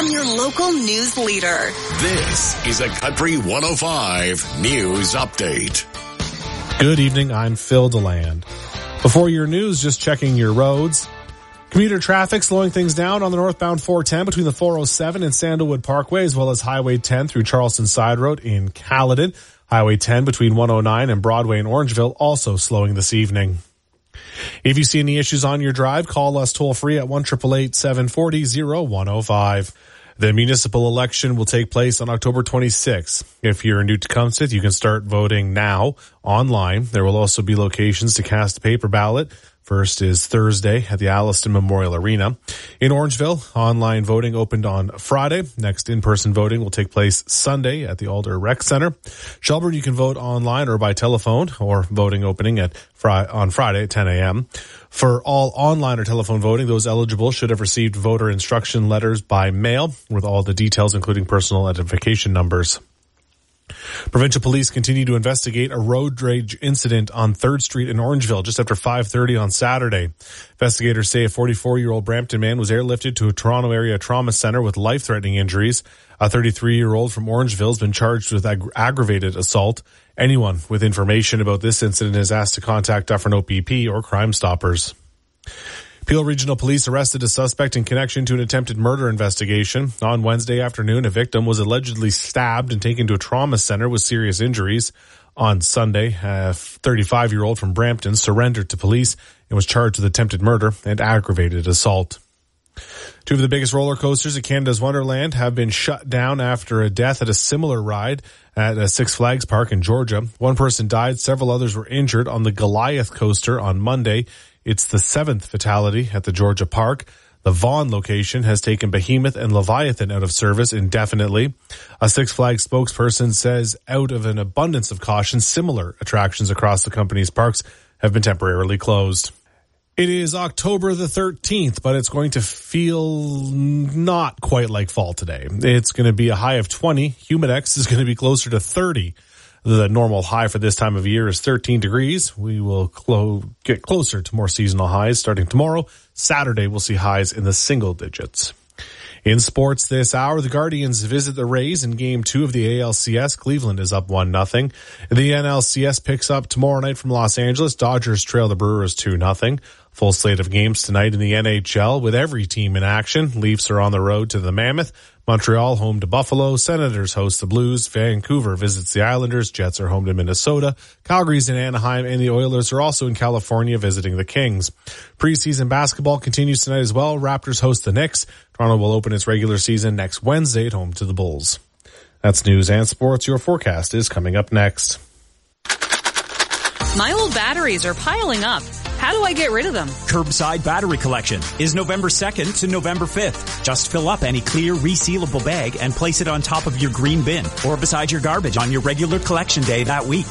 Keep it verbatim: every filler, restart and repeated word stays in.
I'm your local news leader. This is a Country one oh five News Update. Good evening, I'm Phil DeLand. Before your news, just checking your roads. Commuter traffic slowing things down on the northbound four ten between the four oh seven and Sandalwood Parkway, as well as Highway ten through Charleston Side Road in Caledon. Highway ten between one oh nine and Broadway in Orangeville also slowing this evening. If you see any issues on your drive, call us toll free at one eight eight eight, seven four zero, oh one oh five. The municipal election will take place on October twenty-sixth. If you're in Newt-Tecumseh, you can start voting now online. There will also be locations to cast a paper ballot. First is Thursday at the Alliston Memorial Arena. In Orangeville, online voting opened on Friday. Next in-person voting will take place Sunday at the Alder Rec Center. Shelburne, you can vote online or by telephone, or voting opening at fri- on Friday at ten a.m. For all online or telephone voting, those eligible should have received voter instruction letters by mail with all the details, including personal identification numbers. Provincial police continue to investigate a road rage incident on third Street in Orangeville just after five thirty on Saturday. Investigators say a forty-four-year-old Brampton man was airlifted to a Toronto area trauma center with life-threatening injuries. A thirty-three-year-old from Orangeville has been charged with ag- aggravated assault. Anyone with information about this incident is asked to contact Dufferin O P P or Crime Stoppers. Peel Regional Police arrested a suspect in connection to an attempted murder investigation. On Wednesday afternoon, a victim was allegedly stabbed and taken to a trauma center with serious injuries. On Sunday, a thirty-five-year-old from Brampton surrendered to police and was charged with attempted murder and aggravated assault. Two of the biggest roller coasters at Canada's Wonderland have been shut down after a death at a similar ride at a Six Flags park in Georgia. One person died, several others were injured on the Goliath coaster on Monday. It's the seventh fatality at the Georgia park. The Vaughan location has taken Behemoth and Leviathan out of service indefinitely. A Six Flags spokesperson says out of an abundance of caution, similar attractions across the company's parks have been temporarily closed. It is October the thirteenth, but it's going to feel not quite like fall today. It's going to be a high of twenty. Humidex is going to be closer to thirty. The normal high for this time of year is thirteen degrees. We will clo- get closer to more seasonal highs starting tomorrow. Saturday, we'll see highs in the single digits. In sports this hour, the Guardians visit the Rays in Game two of the A L C S. Cleveland is up one nothing. The N L C S picks up tomorrow night from Los Angeles. Dodgers trail the Brewers two nothing. Full slate of games tonight in the N H L with every team in action. Leafs are on the road to the Mammoth. Montreal home to Buffalo. Senators host the Blues. Vancouver visits the Islanders. Jets are home to Minnesota. Calgary's in Anaheim, and the Oilers are also in California visiting the Kings. Preseason basketball continues tonight as well. Raptors host the Knicks. Toronto will open its regular season next Wednesday at home to the Bulls. That's news and sports. Your forecast is coming up next. My old batteries are piling up. How do I get rid of them? Curbside Battery Collection is November second to November fifth. Just fill up any clear resealable bag and place it on top of your green bin or beside your garbage on your regular collection day that week.